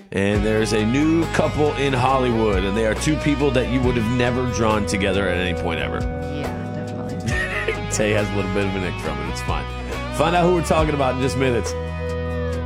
And there's a new couple in Hollywood, and they are two people that you would have never drawn together at any point ever. Yeah, definitely. Tay has a little bit of an ick from it. It's fine. Find out who we're talking about in just minutes.